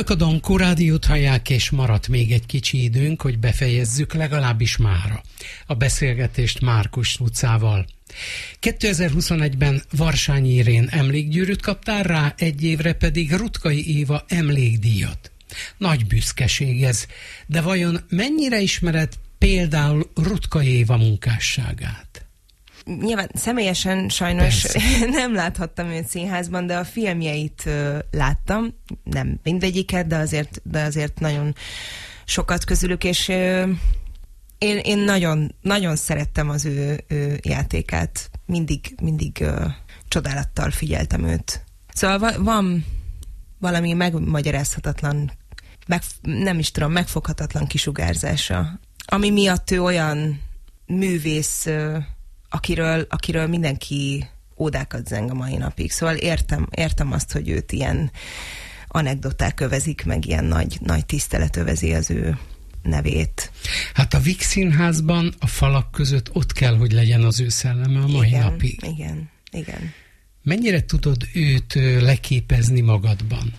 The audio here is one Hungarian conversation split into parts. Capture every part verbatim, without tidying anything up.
Önök a Dankó Rádiót hallják, és maradt még egy kicsi időnk, hogy befejezzük legalábbis mára a beszélgetést Márkus Lucával. kétezer-huszonegyben Varsányi Irén emlékgyűrűt kaptál rá, egy évre pedig Rutkai Éva emlékdíjat. Nagy büszkeség ez, de vajon mennyire ismered például Rutkai Éva munkásságát? Nyilván személyesen sajnos Persze. nem láthattam őt színházban, de a filmjeit uh, láttam, nem mindegyiket, de azért, de azért nagyon sokat közülük, és uh, én, én nagyon, nagyon szerettem az ő, ő játékát, mindig, mindig uh, csodálattal figyeltem őt. Szóval va- van valami megmagyarázhatatlan, meg, nem is tudom, megfoghatatlan kisugárzása, ami miatt ő olyan művész, uh, Akiről, akiről mindenki ódákat zeng a mai napig. Szóval értem, értem azt, hogy őt ilyen anekdoták övezik, meg ilyen nagy, nagy tisztelet övezi az ő nevét. Hát a Víg Színházban a falak között ott kell, hogy legyen az ő szelleme a mai igen, napig. Igen, igen. Mennyire tudod őt leképezni magadban?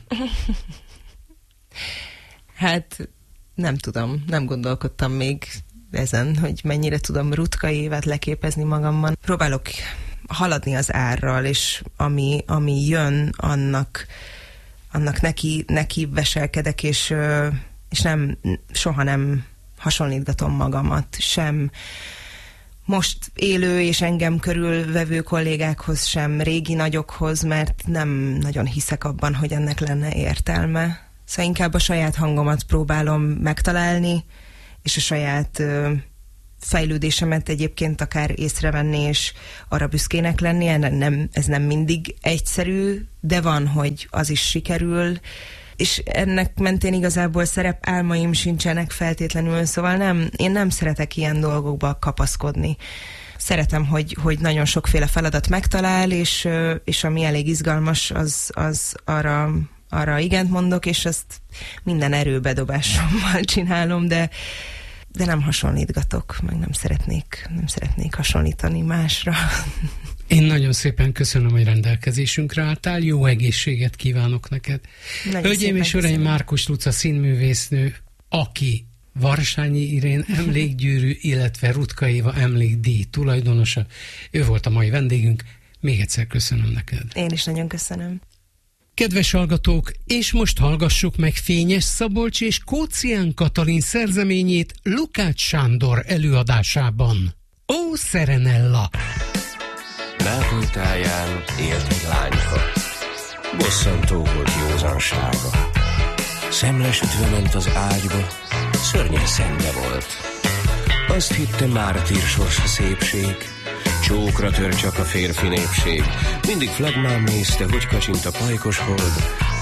Hát nem tudom, nem gondolkodtam még ezen, hogy mennyire tudom Rutkai Évát leképezni magamban. Próbálok haladni az árral, és ami, ami jön, annak, annak neki, neki veselkedek, és, és nem, soha nem hasonlítgatom magamat, sem most élő és engem körülvevő kollégákhoz, sem régi nagyokhoz, mert nem nagyon hiszek abban, hogy ennek lenne értelme. Szóval inkább a saját hangomat próbálom megtalálni, és a saját ö, fejlődésemet egyébként akár észrevenni, és arra büszkének lenni. Nem, ez nem mindig egyszerű, de van, hogy az is sikerül, és ennek mentén igazából szerepálmaim sincsenek feltétlenül, szóval nem, én nem szeretek ilyen dolgokba kapaszkodni. Szeretem, hogy, hogy nagyon sokféle feladat megtalál, és, és ami elég izgalmas, az, az arra... arra igent mondok, és ezt minden erőbedobásommal csinálom, de, de nem hasonlítgatok, meg nem szeretnék, nem szeretnék hasonlítani másra. Én nagyon szépen köszönöm, hogy rendelkezésünkre álltál, jó egészséget kívánok neked. Hölgyeim és uraim, Márkus Luca színművésznő, aki Varsányi Irén emlékgyűrű, illetve Rutkai Éva emlékdíj tulajdonosa. Ő volt a mai vendégünk. Még egyszer köszönöm neked. Én is nagyon köszönöm. Kedves hallgatók, és most hallgassuk meg Fényes Szabolcs és Kócián Katalin szerzeményét Lukács Sándor előadásában. Ó, Szerenella! Nápoly táján élt egy lányka, bosszantó volt józansága. Szemlesütve ment az ágyba, szörnyen szenge volt. Azt hitte, mártír sors a szépség, csókra tör csak a férfi népség. Mindig flagmán nézte, hogy kacsint a pajkos hold,